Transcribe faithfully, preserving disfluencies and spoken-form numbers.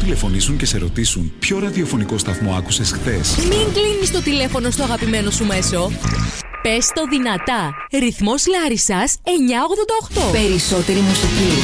τηλεφωνήσουν και σε ρωτήσουν ποιο ραδιοφωνικό σταθμό άκουσες χθες. Μην κλείνεις το τηλέφωνο στο αγαπημένο σου μέσο. Πες το δυνατά. Ρυθμός Λάρισσας εννιακόσια ογδόντα οκτώ. Περισσότερη μουσική.